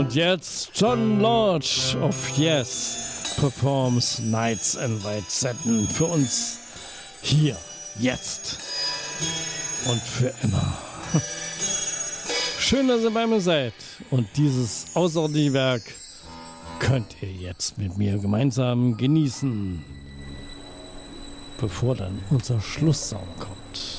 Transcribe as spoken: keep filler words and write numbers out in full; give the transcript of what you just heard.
Und jetzt John Lodge of Yes performs Nights in White Satin für uns hier, jetzt und für immer. Schön, dass ihr bei mir seid und dieses außerordentliche Werk könnt ihr jetzt mit mir gemeinsam genießen, bevor dann unser Schlusssong kommt.